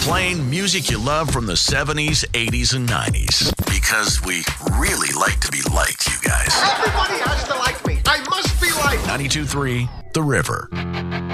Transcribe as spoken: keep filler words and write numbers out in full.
Playing music you love from the seventies, eighties, and nineties. Because we really like to be liked, you guys. Everybody has to like me. I must be liked. ninety-two point three The River.